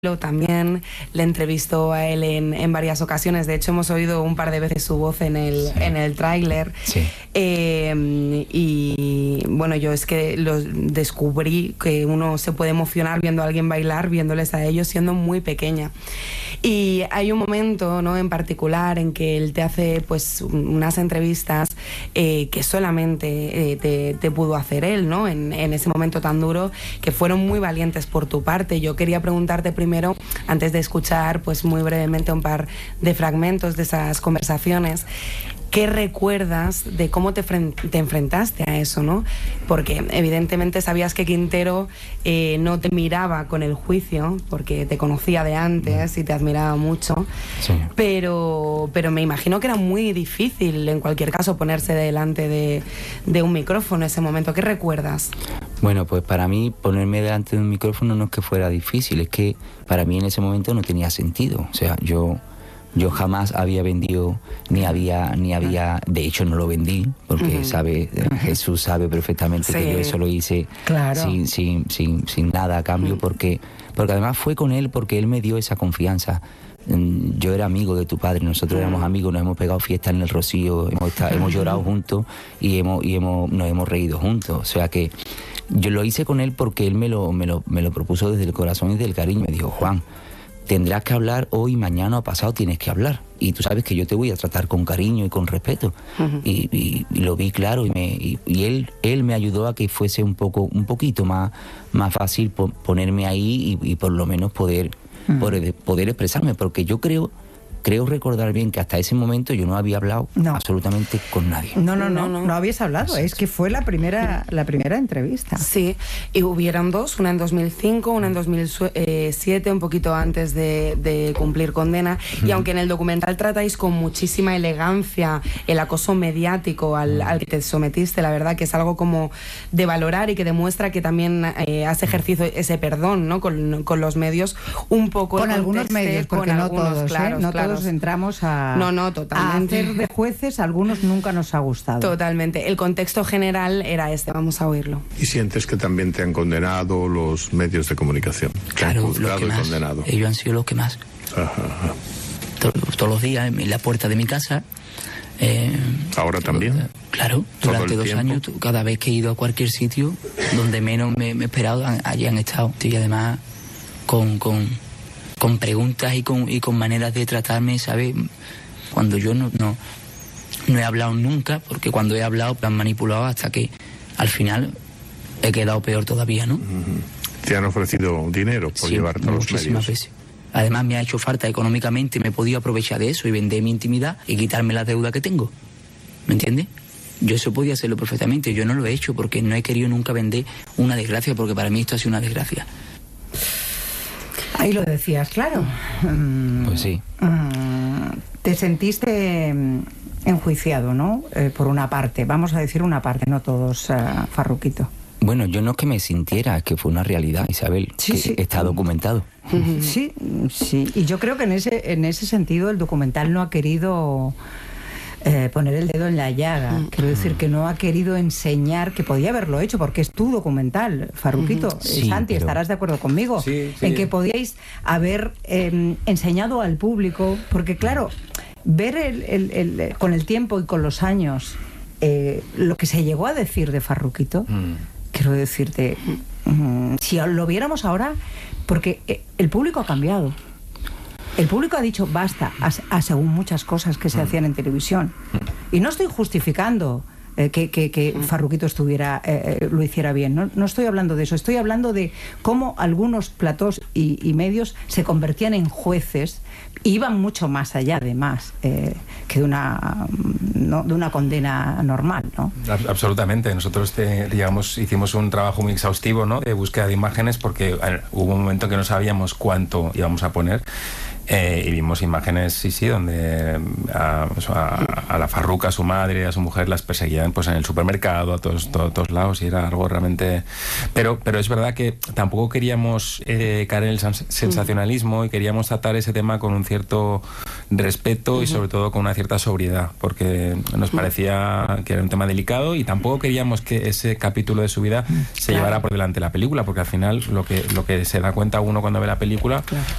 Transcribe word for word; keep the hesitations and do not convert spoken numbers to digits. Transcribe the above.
También le entrevistó a él en, en varias ocasiones. De hecho, hemos oído un par de veces su voz en el, sí. en el tráiler. Sí. Eh, y bueno, yo es que lo descubrí que uno se puede emocionar viendo a alguien bailar, viéndoles a ellos siendo muy pequeña. Y hay un momento, ¿no?, en particular en que él te hace pues unas entrevistas eh, que solamente eh, te, te pudo hacer él, ¿no?, en, en ese momento tan duro, que fueron muy valientes por tu parte. Yo quería preguntarte primero, antes de escuchar pues muy brevemente un par de fragmentos de esas conversaciones, ¿qué recuerdas de cómo te, te enfrentaste a eso, ¿no? Porque evidentemente sabías que Quintero eh, no te miraba con el juicio, porque te conocía de antes y te admiraba mucho, sí. pero, pero me imagino que era muy difícil, en cualquier caso, ponerse delante de, de un micrófono en ese momento. ¿Qué recuerdas? Bueno, pues para mí ponerme delante de un micrófono no es que fuera difícil, es que para mí en ese momento no tenía sentido. O sea, yo... Yo jamás había vendido, ni había, ni había, de hecho no lo vendí, porque uh-huh. sabe, Jesús sabe perfectamente sí. que yo eso lo hice claro. sin, sin, sin, sin nada a cambio, uh-huh. porque, porque además fue con él, porque él me dio esa confianza. Yo era amigo de tu padre, nosotros uh-huh. éramos amigos, nos hemos pegado fiestas en el Rocío, hemos, estado, uh-huh. hemos llorado juntos y, hemos, y hemos, nos hemos reído juntos. O sea que yo lo hice con él porque él me lo, me lo, me lo propuso desde el corazón y desde el cariño. Me dijo, Juan, tendrás que hablar hoy, mañana o pasado, tienes que hablar. Y tú sabes que yo te voy a tratar con cariño y con respeto. Uh-huh. Y, y, y lo vi claro y, me, y, y él, él me ayudó a que fuese un poco, un poquito más, más fácil po- ponerme ahí y, y por lo menos poder, uh-huh. poder, poder expresarme. Porque yo creo... Creo recordar bien que hasta ese momento yo no había hablado no. absolutamente con nadie. No, no, no, no, no habías hablado. Es que fue la primera, la primera entrevista. Sí, y hubieron dos, una en dos mil cinco, una en dos mil siete, un poquito antes de, de cumplir condena. Mm. Y aunque en el documental tratáis con muchísima elegancia el acoso mediático al, al que te sometiste, la verdad que es algo como de valorar y que demuestra que también eh, has ejercido ese perdón, ¿no?, con, con los medios, un poco con algunos medios, porque con no algunos, todos, claro, ¿eh? No claro. todos entramos a, no, no, totalmente. a hacer de jueces, a algunos nunca nos ha gustado. Totalmente. El contexto general era este, vamos a oírlo. ¿Y sientes que también te han condenado los medios de comunicación? Claro, los que y más. Condenado. Ellos han sido los que más. Ajá, ajá. Todos, todos los días en la puerta de mi casa. Eh, ¿Ahora también? Claro, durante dos tiempo? años, cada vez que he ido a cualquier sitio donde menos me, me he esperado, allí han estado. Y además con... con con preguntas y con, y con maneras de tratarme, ¿sabes? Cuando yo no, no, no he hablado nunca, porque cuando he hablado me han manipulado hasta que al final he quedado peor todavía, ¿no? ¿Te han ofrecido dinero por sí, llevarte a los muchísimas medios? veces. Además me ha hecho falta económicamente, me he podido aprovechar de eso y vender mi intimidad y quitarme la deuda que tengo. ¿Me entiendes? Yo eso podía hacerlo perfectamente, yo no lo he hecho porque no he querido nunca vender una desgracia, porque para mí esto ha sido una desgracia. Ahí lo decías, claro. Pues sí. Te sentiste enjuiciado, ¿no? Eh, por una parte, vamos a decir una parte, no todos, uh, Farruquito. Bueno, yo no es que me sintiera, es que fue una realidad, Isabel, sí, que sí. está documentado. Sí, sí. Y yo creo que en ese, en ese sentido el documental no ha querido... Eh, poner el dedo en la llaga. Mm. Quiero decir que no ha querido enseñar, que podía haberlo hecho porque es tu documental, Farruquito. Mm-hmm. sí, Santi, pero... estarás de acuerdo conmigo sí, sí. en que podíais haber eh, enseñado al público, porque claro, ver el, el, el, con el tiempo y con los años eh, lo que se llegó a decir de Farruquito, mm. quiero decirte, mm, si lo viéramos ahora, porque eh, el público ha cambiado. El público ha dicho basta a, a según muchas cosas que se mm. hacían en televisión. Y no estoy justificando eh, que, que, que mm. Farruquito estuviera, eh, lo hiciera bien. No, no estoy hablando de eso. Estoy hablando de cómo algunos platós y, y medios se convertían en jueces e iban mucho más allá, además, eh, que de una, no, de una condena normal, ¿no? Absolutamente. Nosotros te, digamos, hicimos un trabajo muy exhaustivo, ¿no?, de búsqueda de imágenes, porque ver, hubo un momento que no sabíamos cuánto íbamos a poner. Eh, y vimos imágenes, sí, sí, donde a, a, a la Farruca, a su madre, a su mujer las perseguían pues en el supermercado, a todos, todos, todos lados, y era algo realmente... Pero, pero es verdad que tampoco queríamos eh, caer en el sensacionalismo y queríamos tratar ese tema con un cierto respeto uh-huh. y sobre todo con una cierta sobriedad, porque nos parecía que era un tema delicado y tampoco queríamos que ese capítulo de su vida se claro. llevara por delante la película, porque al final lo que, lo que se da cuenta uno cuando ve la película, claro.